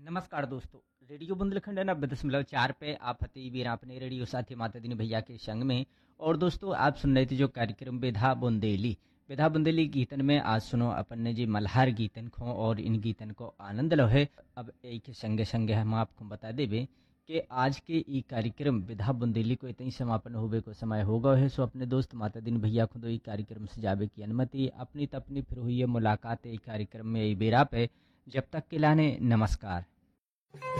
नमस्कार दोस्तों। रेडियो बुंदेलखंड 90.4 पे आप हती वीर अपने रेडियो साथी माता दीनी भैया के संग में। और दोस्तों आप सुन रहे थे जो कार्यक्रम विधा बुंदेली गीतन में आज सुनो अपन ने जी मल्हार गीतन को और इन गीतन को आनंद लो है। अब एक संगे संगे हम आपको बता देवे कि आज के ई कार्यक्रम विधा बुंदेली को इतनी समापन होवे को समय हो गए है। सो अपने दोस्त माता दीन भैया खुद ई कार्यक्रम से जावे की अनुमति अपनी तपनी फिर हुई है मुलाकात ई कार्यक्रम में ई बेरा पे। जब तक के लाने नमस्कार।